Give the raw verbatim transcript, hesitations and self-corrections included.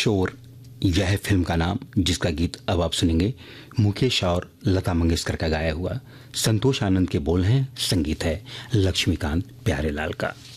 शोर, यह है फिल्म का नाम, जिसका गीत अब आप सुनेंगे मुकेश और लता मंगेशकर का गाया हुआ। संतोष आनंद के बोल हैं, संगीत है लक्ष्मीकांत प्यारेलाल का।